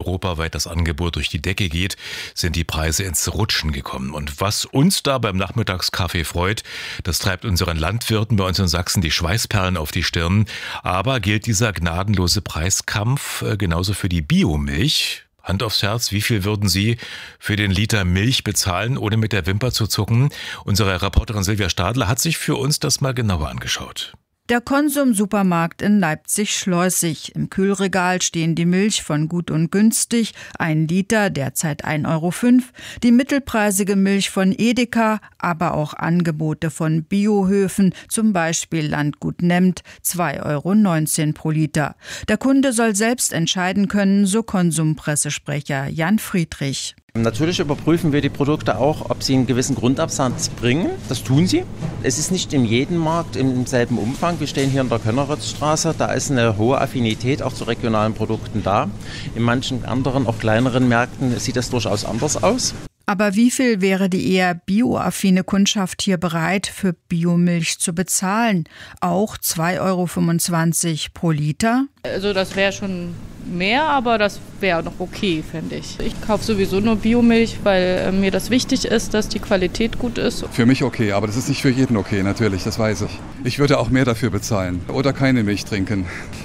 europaweit das Angebot durch die Decke geht, sind die Preise ins Rutschen gekommen. Und was uns da beim Nachmittagskaffee freut, das treibt unseren Landwirten bei uns in Sachsen die Schweißperlen auf die Stirn. Aber gilt dieser gnadenlose Preiskampf genauso für die Biomilch? Hand aufs Herz, wie viel würden Sie für den Liter Milch bezahlen, ohne mit der Wimper zu zucken? Unsere Reporterin Silvia Stadler hat sich für uns das mal genauer angeschaut. Der Konsum-Supermarkt in Leipzig-Schleusig. Im Kühlregal stehen die Milch von Gut und Günstig, 1 Liter, derzeit 1,05 €, die mittelpreisige Milch von Edeka, aber auch Angebote von Biohöfen, zum Beispiel Landgut Nemmt, 2,19 € pro Liter. Der Kunde soll selbst entscheiden können, so Konsumpressesprecher Jan Friedrich. Natürlich überprüfen wir die Produkte auch, ob sie einen gewissen Grundabsatz bringen. Das tun sie. Es ist nicht in jedem Markt im selben Umfang. Wir stehen hier in der Könnerritzstraße. Da ist eine hohe Affinität auch zu regionalen Produkten da. In manchen anderen, auch kleineren Märkten sieht das durchaus anders aus. Aber wie viel wäre die eher bioaffine Kundschaft hier bereit, für Biomilch zu bezahlen? Auch 2,25 € pro Liter? Also das wäre schon mehr, aber das wäre noch okay, finde ich. Ich kaufe sowieso nur Biomilch, weil mir das wichtig ist, dass die Qualität gut ist. Für mich okay, aber das ist nicht für jeden okay, natürlich, das weiß ich. Ich würde auch mehr dafür bezahlen oder keine Milch trinken.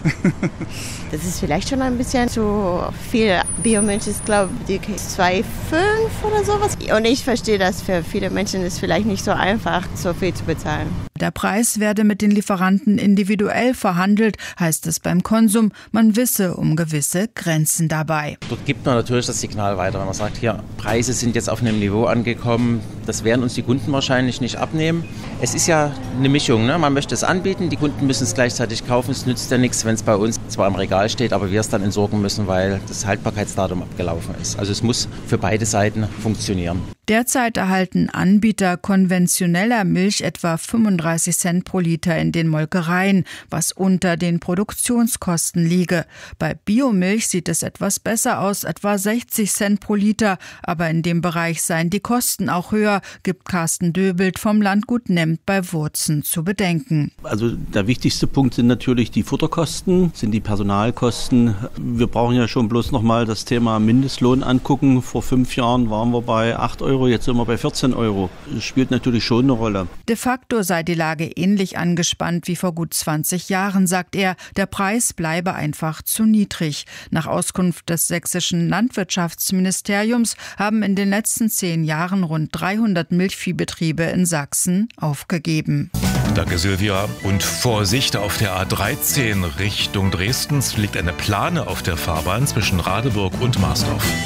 Das ist vielleicht schon ein bisschen zu viel. Biomilch ist, glaube ich, 2,5 oder sowas. Und ich verstehe, dass für viele Menschen es vielleicht nicht so einfach, so viel zu bezahlen. Der Preis werde mit den Lieferanten individuell verhandelt, heißt es beim Konsum. Man wisse um gewisse Grenzen dabei. Dort gibt man natürlich das Signal weiter, wenn man sagt, hier, Preise sind jetzt auf einem Niveau angekommen, das werden uns die Kunden wahrscheinlich nicht abnehmen. Es ist ja eine Mischung, ne? Man möchte es anbieten, die Kunden müssen es gleichzeitig kaufen. Es nützt ja nichts, wenn es bei uns zwar im Regal steht, aber wir es dann entsorgen müssen, weil das Haltbarkeitsdatum abgelaufen ist. Also es muss für beide Seiten funktionieren. Derzeit erhalten Anbieter konventioneller Milch etwa 35 Cent pro Liter in den Molkereien, was unter den Produktionskosten liege. Bei Biomilch sieht es etwas besser aus, etwa 60 Cent pro Liter. Aber in dem Bereich seien die Kosten auch höher, gibt Carsten Döbelt vom Landgut Nemmt bei Wurzen zu bedenken. Also der wichtigste Punkt sind natürlich die Futterkosten, sind die Personalkosten. Wir brauchen ja schon bloß noch mal das Thema Mindestlohn angucken. Vor 5 Jahren waren wir bei 8 €, jetzt sind wir bei 14 €. Das spielt natürlich schon eine Rolle. De facto sei die Lage ähnlich angespannt wie vor gut 20 Jahren, sagt er. Der Preis bleibe einfach zu niedrig. Nach Auskunft des sächsischen Landwirtschaftsministeriums haben in den letzten 10 Jahren rund 300 Milchviehbetriebe in Sachsen aufgegeben. Danke, Silvia. Und Vorsicht, auf der A13 Richtung Dresden liegt eine Plane auf der Fahrbahn zwischen Radeburg und Marsdorf.